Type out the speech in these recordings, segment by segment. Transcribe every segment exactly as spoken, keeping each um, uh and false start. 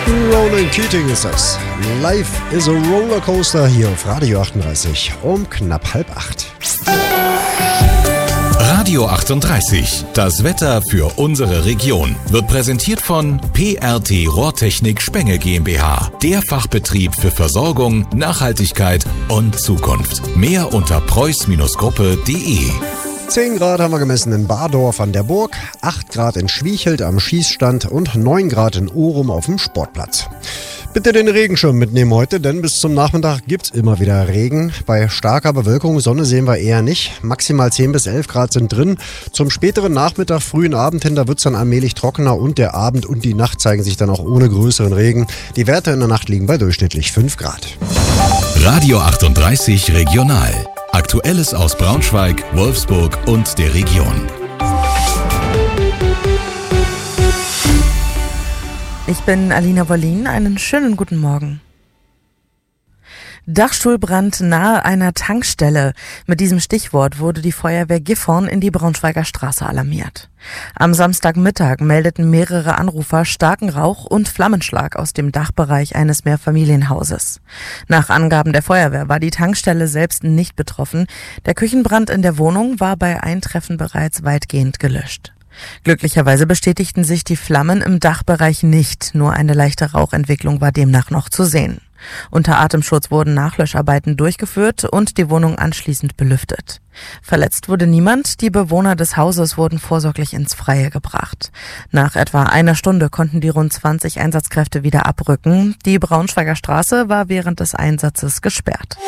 Ronan Keating ist das. Life is a Rollercoaster hier auf Radio achtunddreißig um knapp halb acht. Radio achtunddreißig, das Wetter für unsere Region, wird präsentiert von P R T Rohrtechnik Spenge GmbH, der Fachbetrieb für Versorgung, Nachhaltigkeit und Zukunft. Mehr unter preuß Gruppe punkt de. zehn Grad haben wir gemessen in Bardorf an der Burg, acht Grad in Schwiechelt am Schießstand und neun Grad in Orum auf dem Sportplatz. Bitte den Regenschirm mitnehmen heute, denn bis zum Nachmittag gibt's immer wieder Regen. Bei starker Bewölkung, Sonne sehen wir eher nicht. Maximal zehn bis elf Grad sind drin. Zum späteren Nachmittag, frühen Abend hin, da wird's dann allmählich trockener und der Abend und die Nacht zeigen sich dann auch ohne größeren Regen. Die Werte in der Nacht liegen bei durchschnittlich fünf Grad. Radio achtunddreißig Regional. Aktuelles aus Braunschweig, Wolfsburg und der Region. Ich bin Alina Wollin, einen schönen guten Morgen. Dachstuhlbrand nahe einer Tankstelle. Mit diesem Stichwort wurde die Feuerwehr Gifhorn in die Braunschweiger Straße alarmiert. Am Samstagmittag meldeten mehrere Anrufer starken Rauch und Flammenschlag aus dem Dachbereich eines Mehrfamilienhauses. Nach Angaben der Feuerwehr war die Tankstelle selbst nicht betroffen. Der Küchenbrand in der Wohnung war bei Eintreffen bereits weitgehend gelöscht. Glücklicherweise bestätigten sich die Flammen im Dachbereich nicht, nur eine leichte Rauchentwicklung war demnach noch zu sehen. Unter Atemschutz wurden Nachlöscharbeiten durchgeführt und die Wohnung anschließend belüftet. Verletzt wurde niemand, die Bewohner des Hauses wurden vorsorglich ins Freie gebracht. Nach etwa einer Stunde konnten die rund zwanzig Einsatzkräfte wieder abrücken. Die Braunschweiger Straße war während des Einsatzes gesperrt.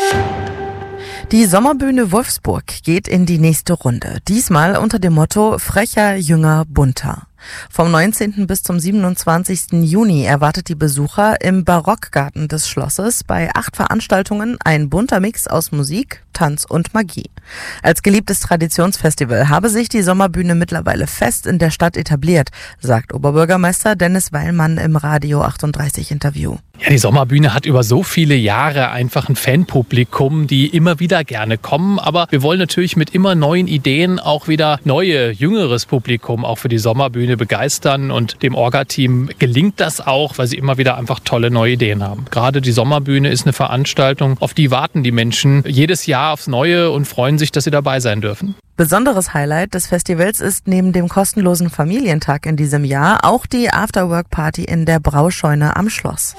Die Sommerbühne Wolfsburg geht in die nächste Runde. Diesmal unter dem Motto Frecher, Jünger, Bunter. Vom neunzehnten bis zum siebenundzwanzigsten Juni erwartet die Besucher im Barockgarten des Schlosses bei acht Veranstaltungen ein bunter Mix aus Musik, Tanz und Magie. Als geliebtes Traditionsfestival habe sich die Sommerbühne mittlerweile fest in der Stadt etabliert, sagt Oberbürgermeister Dennis Weilmann im Radio achtunddreißig Interview. Ja, die Sommerbühne hat über so viele Jahre einfach ein Fanpublikum, die immer wieder gerne kommen. Aber wir wollen natürlich mit immer neuen Ideen auch wieder neue, jüngeres Publikum auch für die Sommerbühne begeistern. Und dem Orga-Team gelingt das auch, weil sie immer wieder einfach tolle neue Ideen haben. Gerade die Sommerbühne ist eine Veranstaltung, auf die warten die Menschen jedes Jahr aufs Neue und freuen sich, dass sie dabei sein dürfen. Besonderes Highlight des Festivals ist neben dem kostenlosen Familientag in diesem Jahr auch die Afterwork-Party in der Brauscheune am Schloss.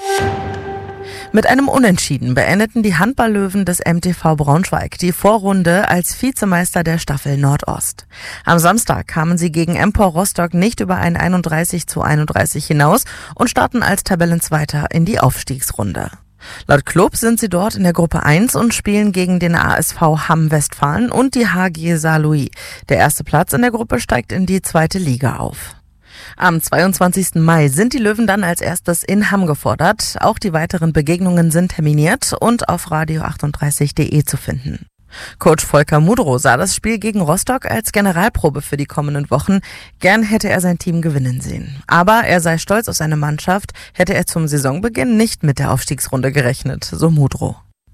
Mit einem Unentschieden beendeten die Handballlöwen des M T V Braunschweig die Vorrunde als Vizemeister der Staffel Nordost. Am Samstag kamen sie gegen Empor Rostock nicht über ein einunddreißig zu einunddreißig hinaus und starten als Tabellenzweiter in die Aufstiegsrunde. Laut Club sind sie dort in der Gruppe eins und spielen gegen den A S V Hamm Westfalen und die H G Saarlouis. Der erste Platz in der Gruppe steigt in die zweite Liga auf. Am zweiundzwanzigsten Mai sind die Löwen dann als erstes in Hamm gefordert. Auch die weiteren Begegnungen sind terminiert und auf radio achtunddreißig punkt de zu finden. Coach Volker Mudrow sah das Spiel gegen Rostock als Generalprobe für die kommenden Wochen. Gern hätte er sein Team gewinnen sehen. Aber er sei stolz auf seine Mannschaft, hätte er zum Saisonbeginn nicht mit der Aufstiegsrunde gerechnet, so Mudrow.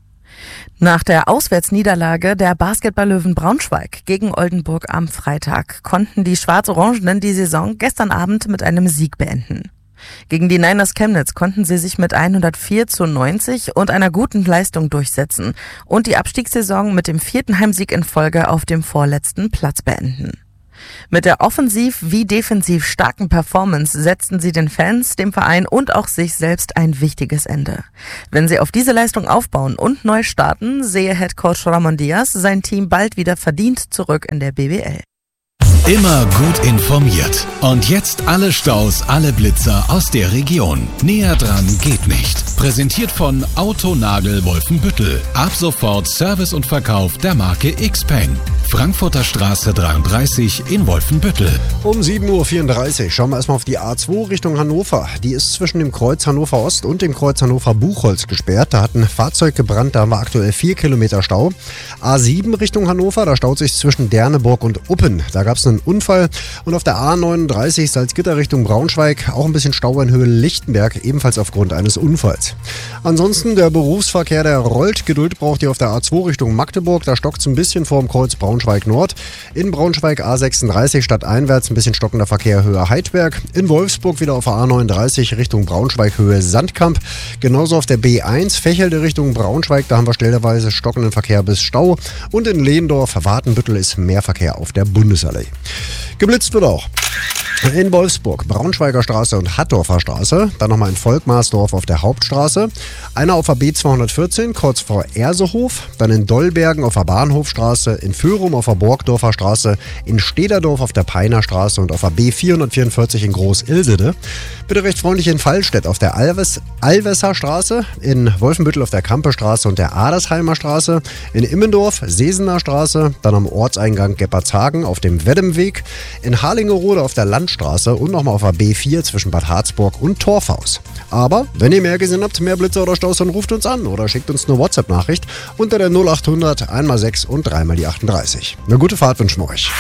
Nach der Auswärtsniederlage der Basketball-Löwen Braunschweig gegen Oldenburg am Freitag konnten die Schwarz-Orangenen die Saison gestern Abend mit einem Sieg beenden. Gegen die Niners Chemnitz konnten sie sich mit hundertvier zu neunzig und einer guten Leistung durchsetzen und die Abstiegssaison mit dem vierten Heimsieg in Folge auf dem vorletzten Platz beenden. Mit der offensiv wie defensiv starken Performance setzten sie den Fans, dem Verein und auch sich selbst ein wichtiges Ende. Wenn sie auf diese Leistung aufbauen und neu starten, sehe Headcoach Ramon Diaz sein Team bald wieder verdient zurück in der B B L. Immer gut informiert. Und jetzt alle Staus, alle Blitzer aus der Region. Näher dran geht nicht. Präsentiert von Autonagel Wolfenbüttel. Ab sofort Service und Verkauf der Marke Xpeng. Frankfurter Straße dreiunddreißig in Wolfenbüttel. Um sieben Uhr vierunddreißig schauen wir erstmal auf die A zwei Richtung Hannover. Die ist zwischen dem Kreuz Hannover Ost und dem Kreuz Hannover Buchholz gesperrt. Da hat ein Fahrzeug gebrannt, da haben wir aktuell vier Kilometer Stau. A sieben Richtung Hannover, da staut sich zwischen Derneburg und Uppen. Da gab es einen Unfall. Und auf der A neununddreißig Salzgitter Richtung Braunschweig auch ein bisschen Stau in Höhe Lichtenberg, ebenfalls aufgrund eines Unfalls. geht's. Ansonsten der Berufsverkehr, der rollt. Geduld braucht ihr auf der A zwei Richtung Magdeburg. Da stockt's ein bisschen vorm Kreuz Braunschweig Nord. In Braunschweig A sechsunddreißig stadteinwärts ein bisschen stockender Verkehr Höhe Heidberg. In Wolfsburg wieder auf der A neununddreißig Richtung Braunschweig Höhe Sandkamp. Genauso auf der B eins Fächelde Richtung Braunschweig. Da haben wir stellenweise stockenden Verkehr bis Stau. Und in Lehndorf, Wartenbüttel ist mehr Verkehr auf der Bundesallee. Geblitzt wird auch. In Wolfsburg, Braunschweiger Straße und Hattorfer Straße, dann nochmal in Volkmarsdorf auf der Hauptstraße, einer auf der B zweihundertvierzehn, kurz vor Ersehof, dann in Dollbergen auf der Bahnhofstraße, in Föhrum auf der Borgdorfer Straße, in Stederdorf auf der Peiner Straße und auf der B vierhundertvierundvierzig in Groß-Ilsede. Bitte recht freundlich in Fallstedt auf der Alves, Alvesser Straße, in Wolfenbüttel auf der Kampestraße und der Adersheimer Straße, in Immendorf, Sesener Straße, dann am Ortseingang Geppertshagen auf dem Weddemweg, in Harlingerode auf der Landstraße und nochmal auf der B vier zwischen Bad Harzburg und Torfhaus. Aber wenn ihr mehr gesehen habt, mehr Blitzer oder Staus, dann ruft uns an oder schickt uns eine WhatsApp-Nachricht unter der null achthundert einmal sechs und dreimal die achtunddreißig. Eine gute Fahrt wünschen wir euch.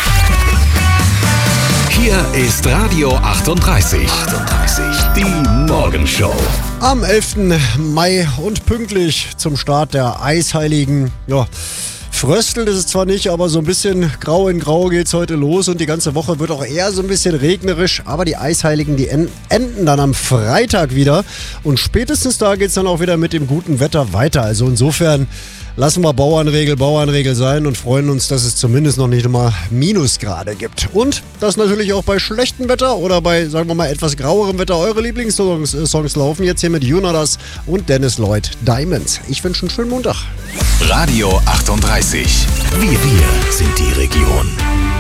Hier ist Radio achtunddreißig. achtunddreißig. Die Morgenshow. Am elften Mai und pünktlich zum Start der Eisheiligen. Ja, fröstelt ist es zwar nicht, aber so ein bisschen grau in grau geht's heute los und die ganze Woche wird auch eher so ein bisschen regnerisch. Aber die Eisheiligen, die enden dann am Freitag wieder und spätestens da geht's dann auch wieder mit dem guten Wetter weiter. Also insofern lassen wir Bauernregel Bauernregel sein und freuen uns, dass es zumindest noch nicht immer Minusgrade gibt. Und dass natürlich auch bei schlechtem Wetter oder bei, sagen wir mal, etwas grauerem Wetter eure Lieblingssongs äh, Songs laufen. Jetzt hier mit Jonas und Dennis Lloyd Diamonds. Ich wünsche einen schönen Montag. Radio achtunddreißig. Wir, wir sind die Region.